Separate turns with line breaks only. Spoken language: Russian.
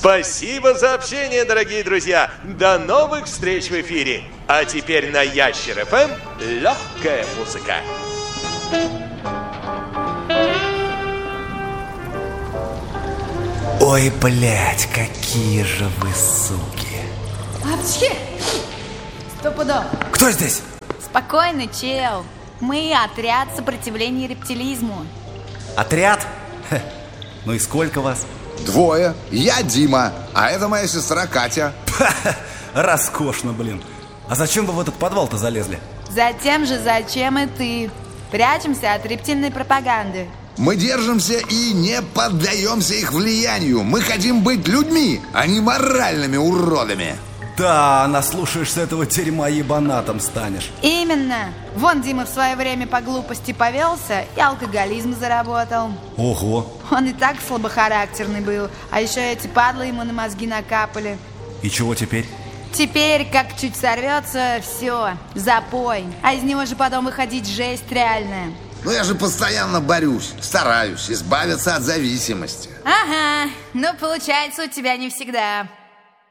Спасибо за общение, дорогие друзья. До новых встреч в эфире. А теперь на Ящер ФМ легкая музыка.
Ой, блядь, какие же вы суки.
Апчхи! Стопудов.
Кто здесь?
Спокойно, чел. Мы отряд сопротивления рептилизму.
Отряд? Хе. Ну и сколько вас?
2. Я Дима, а это моя сестра Катя.
Роскошно, блин. А зачем вы в этот подвал-то залезли?
Затем же, зачем и ты. Прячемся от рептильной пропаганды.
Мы держимся и не поддаемся их влиянию. Мы хотим быть людьми, а не моральными уродами.
Да, наслушаешься этого дерьма, ебанатом станешь.
Именно. Вон Дима в свое время по глупости повелся и алкоголизм заработал.
Ого.
Он и так слабохарактерный был, а еще эти падлы ему на мозги накапали.
И чего теперь?
Теперь, как чуть сорвется, все, запой. А из него же потом выходить жесть реальная.
Но я же постоянно борюсь, стараюсь избавиться от зависимости.
Ага, ну получается у тебя не всегда.